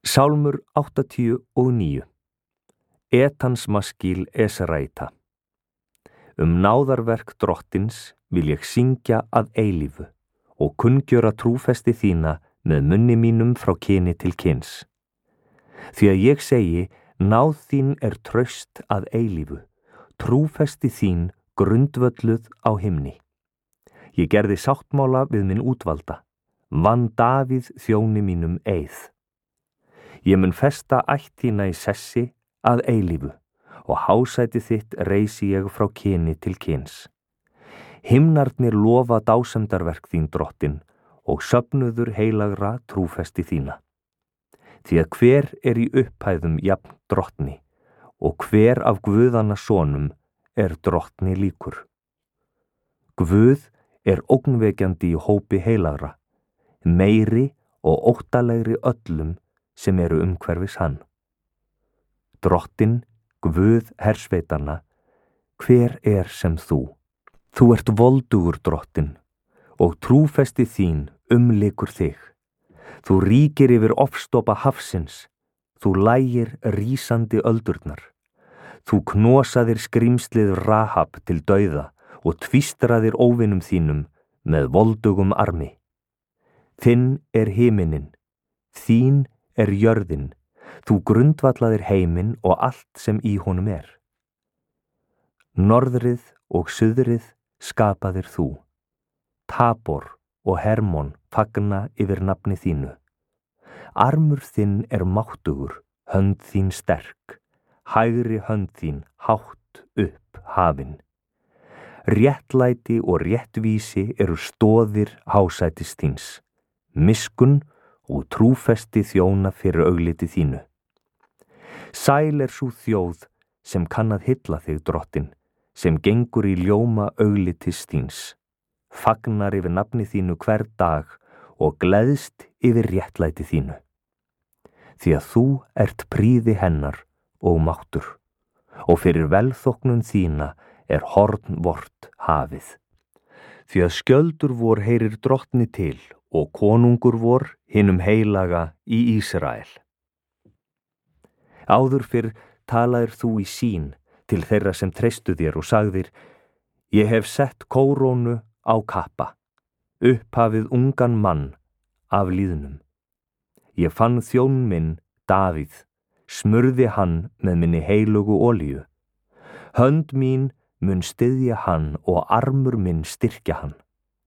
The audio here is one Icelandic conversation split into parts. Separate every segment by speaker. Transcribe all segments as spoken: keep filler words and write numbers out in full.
Speaker 1: Sálmur áttatíu og níu. Etans maskíl Esraita. Um náðarverk drottins vil ég syngja að eilífu og kunngjöra trúfesti þína með munni mínum frá kyni til kyns. Því að ég segi, náð þín er traust að eilífu, trúfesti þín grundvölluð á himni. Ég gerði sáttmála við minn útvalda, vann Davíð þjóni mínum eið. Ég mun festa ætt þína í sessi að eilífu og hásæti þitt reisi ég frá kyni til kyns. Himnarnir lofa dásemdarverk þín drottin og söfnuður heilagra trúfesti þína. Því að hver er í upphæðum jafn drottni og hver af guðanna sonum er drottni líkur. Guð er ógnvekjandi í hópi heilagra, meiri og óttalegri öllum sem eru umhverfis hann. Drottin, Guð hersveitanna, hver er sem þú? Þú ert voldugur drottin og trúfesti þín umlykur þig. Þú ríkir yfir ofstopa hafsins, þú lægir rísandi öldurnar. Þú knosaðir skrímslið Rahab til dauða og tvístraðir óvinum þínum með voldugum armi. Þinn er himinin, þín er jörðin, þú grundvallaðir heiminn og allt sem í honum er. Norðrið og suðrið skapaðir þú, Tabor og Hermon fagna yfir nafni þínu. Armur þinn er máttugur, hönd þín sterk, hægri hönd þín hátt upp hafin. Réttlæti og réttvísi eru stoðir hásætis þíns, miskun og trúfesti þjóna fyrir augliti þínu. Sæl er sú þjóð sem kann að hylla þig drottin, sem gengur í ljóma auglitis þíns, fagnar yfir nafni þínu hver dag og gleðst yfir réttlæti þínu. Því að þú ert príði hennar og máttur, og fyrir velþóknun þína er horn vort hafið. Því að skjöldur vor heyrir drottni til og konungur vor hinum heilaga í Ísrael. Áður fyrr talaðir þú í sín til þeirra sem treystu þér og sagðir, ég hef sett kórónu á kappa, upphafið ungan mann af líðnum. Ég fann þjón minn, Davíð, smurði hann með minni heilugu olíu. Hönd mín mun styðja hann og armur minn styrkja hann.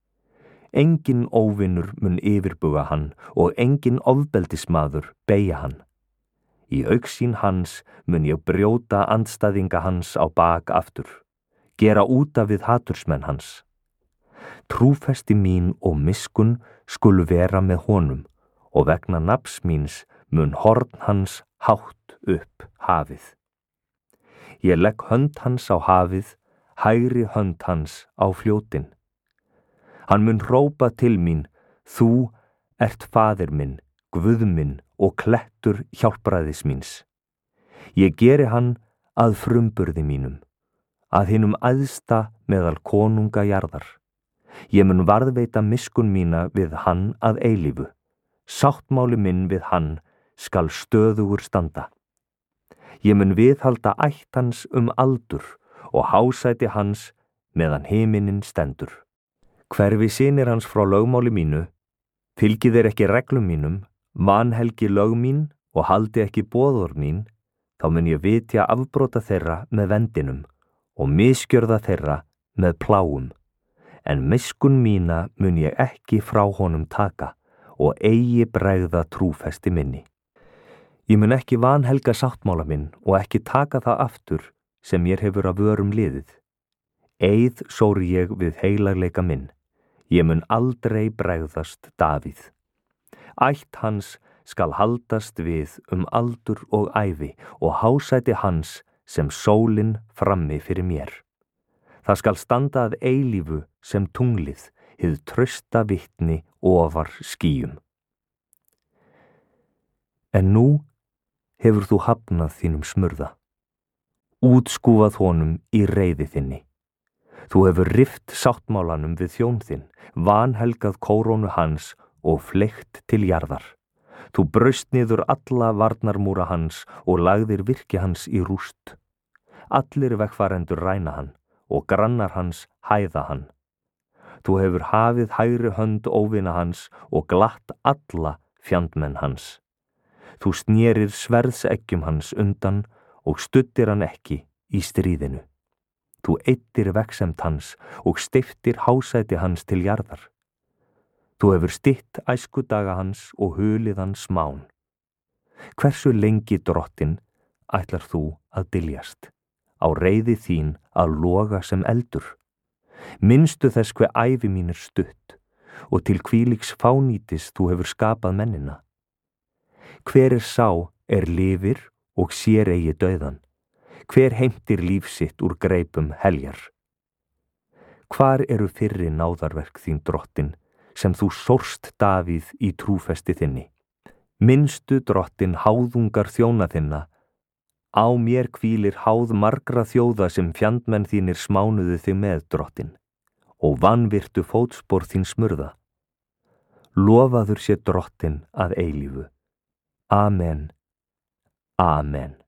Speaker 1: Engin óvinur mun yfirbuga hann og engin ofbeldismaður beygja hann. Í augsýn hans mun ég brjóta andstæðinga hans á bak aftur, gera úta við hatursmenn hans. Trúfesti mín og miskun skulu vera með honum og vegna nafns míns mun horn hans hátt upp hafið. Ég legg hönd hans á hafið, hægri hönd hans á fljótin. Hann mun hrópa til mín, þú ert faðir minn, Guð minn og klettur hjálpræðis míns. Ég geri hann að frumburði mínum, að hinum æðsta meðal konunga jarðar. Ég mun varðveita miskun mína við hann að eilífu. Sáttmáli minn við hann skal stöðugur standa. Ég mun viðhalda ætt hans um aldur og hásæti hans meðan himinin stendur. Hverfi synir hans frá lögmáli mínu, fylgi þeir ekki reglum mínum, vanhelgi lög mín og haldi ekki boðorð mín, þá mun ég vitja afbrota þeirra með vendinum og misgjörða þeirra með pláum. En miskun mína mun ég ekki frá honum taka og eigi bregða trúfesti minni. Ég mun ekki vanhelga sáttmála minn og ekki taka það aftur sem mér hefur af vörum liðið. Eið sóri ég við heilagleika minn. Ég mun aldrei bregðast Davíð. Ætt hans skal haldast við um aldur og ævi og hásæti hans sem sólin frammi fyrir mér. Það skal standa að eilífu sem tunglið, hið trausta vitni ofar skýjum. En nú hefur þú hafnað þínum smurða, útskúfað honum í reiði þinni. Þú hefur rift sáttmálanum við þjón þinn, vanhelgað kórónu hans og fleygt til jarðar. Þú braust niður alla varnarmúra hans og lagðir virki hans í rúst. Allir vegfarendur ræna hann og grannar hans hæða hann. Þú hefur hafið hægri hönd óvina hans og glatt alla fjandmenn hans. Þú snérir sverðseggjum hans undan og studdir hann ekki í stríðinu. Þú eyddir vegsemd hans og steyptir hásæti hans til jarðar. Þú hefur stytt æskudaga hans og hulið hann smán. Hversu lengi, Drottinn, ætlar þú að dyljast, á reiði þín að loga sem eldur? Minnstu þess hve ævi mín er stutt og til hvílíks fánýtis þú hefur skapað mennina. Hver er sá er lifir og sér eigi dauðan? Hver heimtir líf sitt úr greipum heljar? Hvar eru fyrri náðarverk þín, Drottinn, sem þú sórst Davíð í trúfesti þinni? Minnstu, Drottinn, háðungar þjóna þinna. Á mér hvílir háð margra þjóða sem fjandmenn þínir smánuðu þig með, Drottinn, og vanvirtu fótspor þín smurða. Lofaður sé Drottinn að eilífu. Amen. Amen.